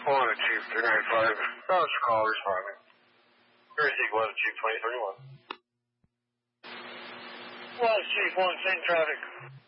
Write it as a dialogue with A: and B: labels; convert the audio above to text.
A: One to Chief 395. How's your call responding? Receive 1 to Chief 2031.
B: 1 to Chief 1, same traffic.